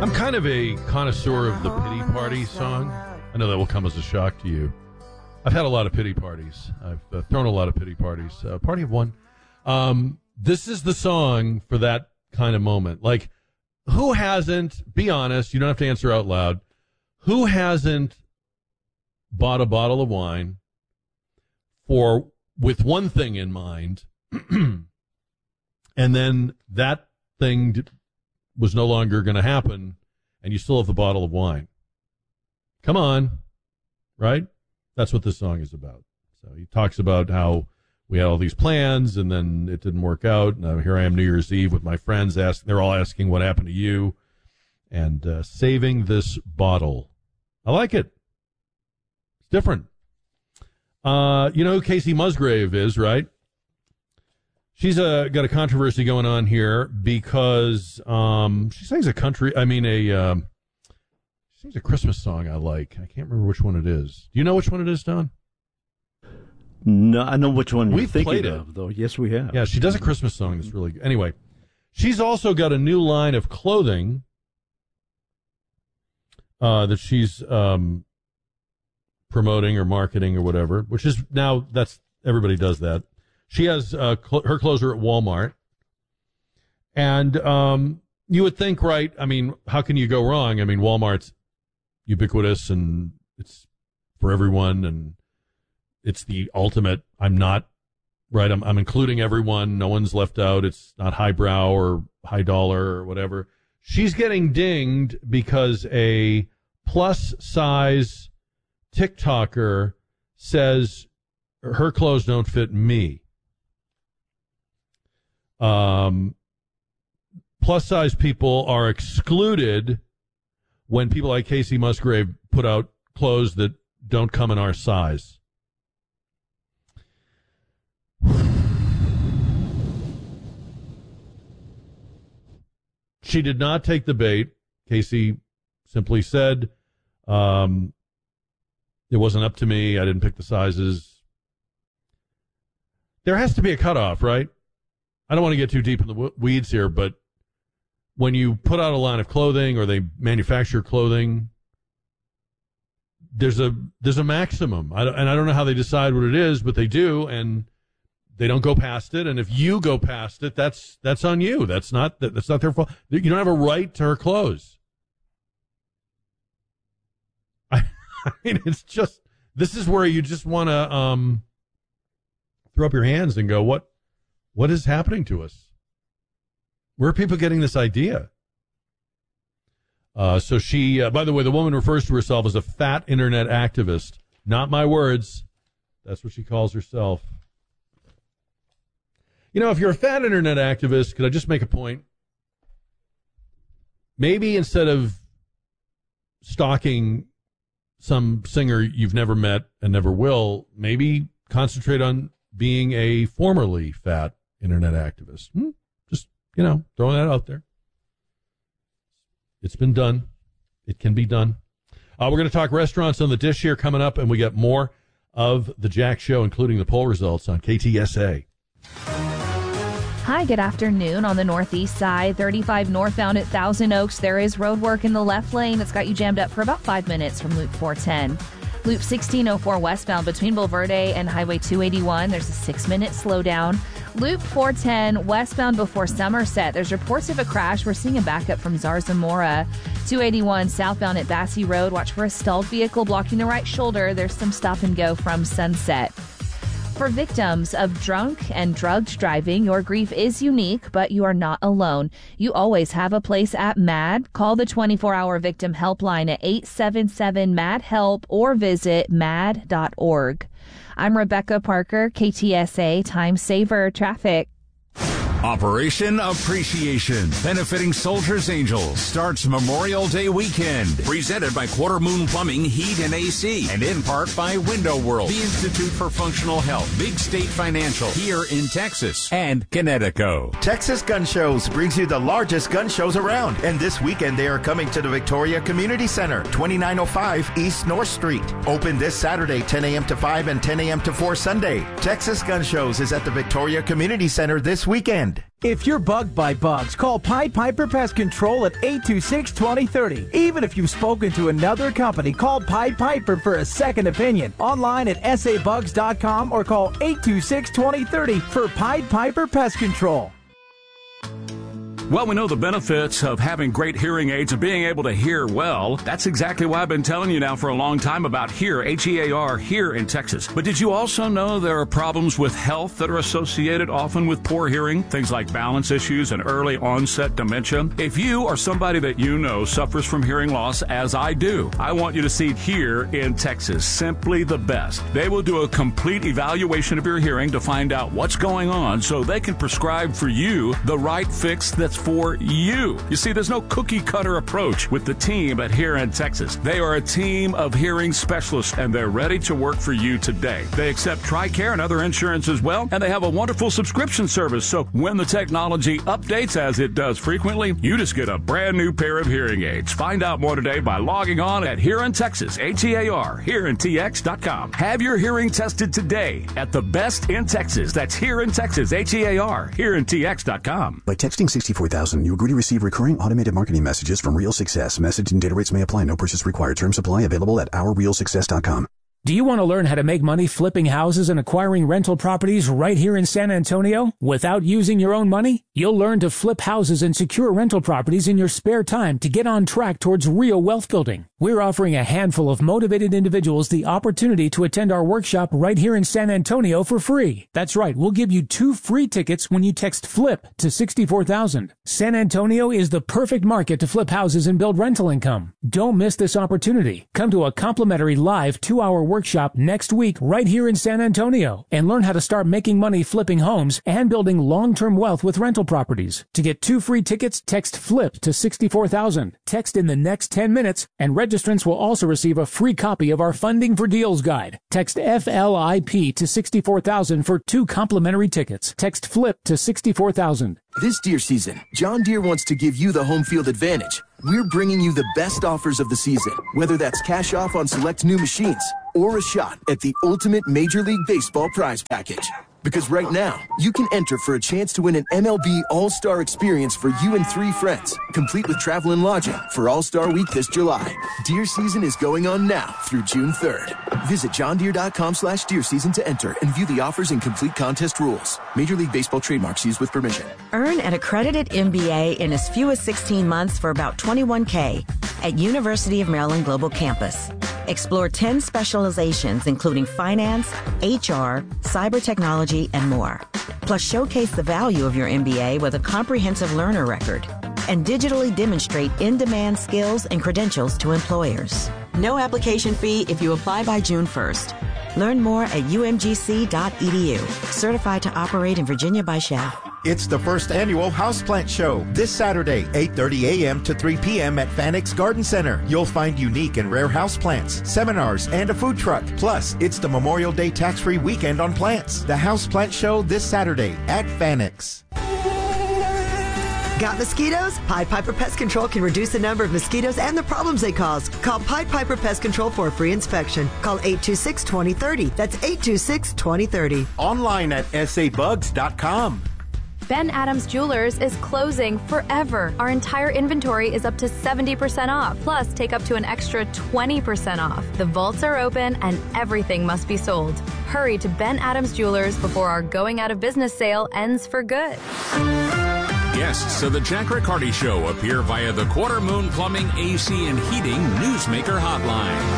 I'm kind of a connoisseur of the pity party song. I know that will come as a shock to you. I've had a lot of pity parties. I've thrown a lot of pity parties. Party of one. This is the song for that kind of moment. Like, who hasn't, be honest, you don't have to answer out loud, who hasn't bought a bottle of wine with one thing in mind, and then that thing was no longer going to happen, and you still have the bottle of wine? Come on, right? That's what this song is about. So he talks about how we had all these plans, and then it didn't work out. Now here I am New Year's Eve with my friends. They're all asking what happened to you, and saving this bottle. I like it. It's different. You know who Casey Musgrave is, right? She's got a controversy going on here because she sings a Christmas song I like. I can't remember which one it is. Do you know which one it is, Don? No, I know which one We've you're played thinking it. of, though. Yes, we have. Yeah, she does a Christmas song that's really good. Anyway, she's also got a new line of clothing that she's promoting or marketing or whatever, which is now, everybody does that. She has her clothes are at Walmart. And you would think, right, I mean, how can you go wrong? I mean, Walmart's ubiquitous and it's for everyone, and it's the ultimate. I'm including everyone. No one's left out. It's not highbrow or high dollar or whatever. She's getting dinged because a plus size TikToker says her clothes don't fit me. Plus size people are excluded when people like Casey Musgrave put out clothes that don't come in our size. She did not take the bait. Casey simply said, it wasn't up to me. I didn't pick the sizes. There has to be a cutoff, right? I don't want to get too deep in the weeds here, but when you put out a line of clothing or they manufacture clothing, there's a maximum. I don't know how they decide what it is, but they do, and they don't go past it. And if you go past it, that's on you. That's not their fault. You don't have a right to her clothes. I mean, it's just, this is where you just want to throw up your hands and go, what is happening to us? Where are people getting this idea? So she, by the way, the woman refers to herself as a fat internet activist. Not my words. That's what she calls herself. You know, if you're a fat internet activist, could I just make a point? Maybe instead of stalking some singer you've never met and never will, maybe concentrate on being a formerly fat internet activist. Just, throwing that out there. It's been done. It can be done. We're going to talk restaurants on the dish here coming up, and we got more of the Jack Show, including the poll results on KTSA. Hi, good afternoon. On the northeast side, 35 northbound at Thousand Oaks, there is road work in the left lane. It's got you jammed up for about 5 minutes from Loop 410. Loop 1604 westbound between Bulverde and Highway 281, there's a 6-minute slowdown. Loop 410 westbound before Somerset, there's reports of a crash. We're seeing a backup from Zarzamora. 281 southbound at Bassey Road, watch for a stalled vehicle blocking the right shoulder. There's some stop and go from Sunset. For victims of drunk and drugged driving, your grief is unique, but you are not alone. You always have a place at MAD. Call the 24-hour victim helpline at 877-MAD-HELP or visit mad.org. I'm Rebecca Parker, KTSA Time Saver Traffic. Operation Appreciation, benefiting Soldiers Angels, starts Memorial Day weekend. Presented by Quarter Moon Plumbing, Heat, and AC. And in part by Window World, the Institute for Functional Health, Big State Financial, here in Texas, and Connecticut. Texas Gun Shows brings you the largest gun shows around. And this weekend, they are coming to the Victoria Community Center, 2905 East North Street. Open this Saturday, 10 a.m. to 5 and 10 a.m. to 4 Sunday. Texas Gun Shows is at the Victoria Community Center this weekend. weekend. If you're bugged by bugs, call Pied Piper Pest Control at 826-2030. Even if you've spoken to another company, call Pied Piper for a second opinion. Online at sabugs.com or call 826-2030 for Pied Piper Pest Control. Well, we know the benefits of having great hearing aids and being able to hear well. That's exactly why I've been telling you now for a long time about HEAR, H-E-A-R, here in Texas. But did you also know there are problems with health that are associated often with poor hearing? Things like balance issues and early onset dementia. If you or somebody that you know suffers from hearing loss, as I do, I want you to see HEAR in Texas. Simply the best. They will do a complete evaluation of your hearing to find out what's going on so they can prescribe for you the right fix that's for you. You see, there's no cookie-cutter approach with the team at HEAR in Texas. They are a team of hearing specialists, and they're ready to work for you today. They accept TRICARE and other insurance as well, and they have a wonderful subscription service, so when the technology updates, as it does frequently, you just get a brand new pair of hearing aids. Find out more today by logging on at HEAR in Texas, H-E-A-R, HearInTX.com. Have your hearing tested today at the best in Texas. That's HEAR in Texas, H-E-A-R, HearInTX.com. By texting 64,000, you agree to receive recurring automated marketing messages from Real Success. Message and data rates may apply. No purchase required. Terms apply. Available at OurRealSuccess.com. Do you want to learn how to make money flipping houses and acquiring rental properties right here in San Antonio without using your own money? You'll learn to flip houses and secure rental properties in your spare time to get on track towards real wealth building. We're offering a handful of motivated individuals the opportunity to attend our workshop right here in San Antonio for free. That's right, we'll give you 2 free tickets when you text FLIP to 64,000. San Antonio is the perfect market to flip houses and build rental income. Don't miss this opportunity. Come to a complimentary live 2-hour workshop next week right here in San Antonio and learn how to start making money flipping homes and building long-term wealth with rental properties. To get 2 free tickets, text FLIP to 64,000. Text in the next 10 minutes and registrants will also receive a free copy of our Funding for Deals guide. Text FLIP to 64,000 for 2 complimentary tickets. Text FLIP to 64,000. This deer season, John Deere wants to give you the home field advantage. We're bringing you the best offers of the season, whether that's cash off on select new machines or a shot at the ultimate Major League Baseball prize package. Because right now, you can enter for a chance to win an MLB All-Star experience for you and 3 friends, complete with travel and lodging for All-Star Week this July. Deer season is going on now through June 3rd. Visit johndeere.com/deer season to enter and view the offers and complete contest rules. Major League Baseball trademarks used with permission. Earn an accredited MBA in as few as 16 months for about $21K at University of Maryland Global Campus. Explore 10 specializations, including finance, HR, cyber technology, and more. Plus, showcase the value of your MBA with a comprehensive learner record and digitally demonstrate in-demand skills and credentials to employers. No application fee if you apply by June 1st. Learn more at umgc.edu. Certified to operate in Virginia by Chef. It's the first annual Houseplant Show this Saturday, 8:30 a.m. to 3 p.m. at Fanix Garden Center. You'll find unique and rare houseplants, seminars, and a food truck. Plus, it's the Memorial Day tax-free weekend on plants. The Houseplant Show this Saturday at Fanix. Got mosquitoes? Pied Piper Pest Control can reduce the number of mosquitoes and the problems they cause. Call Pied Piper Pest Control for a free inspection. Call 826-2030. That's 826-2030. Online at sabugs.com. Ben Adams Jewelers is closing forever. Our entire inventory is up to 70% off. Plus, take up to an extra 20% off. The vaults are open and everything must be sold. Hurry to Ben Adams Jewelers before our going out of business sale ends for good. Guests of the Jack Riccardi Show appear via the Quarter Moon Plumbing, AC, and Heating Newsmaker Hotline.